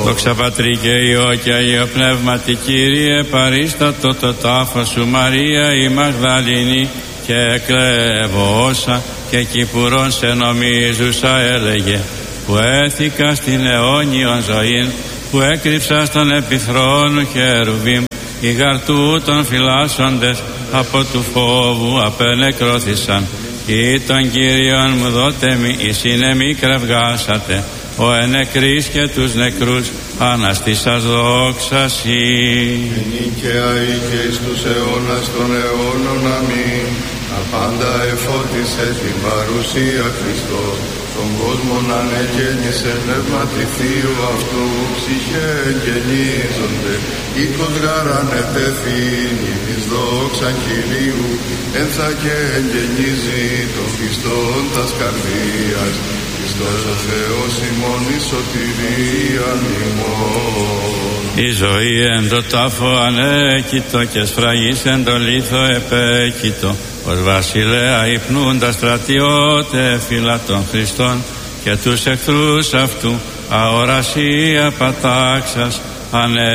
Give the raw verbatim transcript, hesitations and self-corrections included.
Δόξα Πατρί και Υιό και Αγίο Πνεύματι, Κύριε, παρίστατο το τάφο σου Μαρία η Μαγδαληνή, και εκλεύωσα και κυπουρών σε νομίζουσα έλεγε, που έθηκα στην αιώνιον ζωήν, που έκρυψα στον επιθρόνου χερουβίμ, οι γαρτού των φυλάσσοντες από του φόβου απενεκρώθησαν. Ή των Κύριων μου δότε μη, εις είναι μη κρευγάσατε, ο ενεκρής και τους νεκρούς αναστήσας δόξα Συ. Ενίκαια ή και εις τους αιώνας των αιώνων αμήν. Απάντα εφώτισε την παρουσία Χριστό, τον κόσμο να ανεγέννησε πνεύματι Θείου αυτού, ψυχέ εγγενίζονται, οίκος γάραν ετέθην, εις δόξαν Κυρίου, ένθα και εγγενίζει τον πιστόν τας καρδίας, Χριστός ο Θεός ημών η σωτηρία ημών. Η ζωή εν το τάφο ανέκητο και σφραγής εν το λίθο επέκητο, ως βασιλέα υπνούντα στρατιώτε φύλλα των Χριστών και τους εχθρούς αυτού αορασία πατάξας ανέ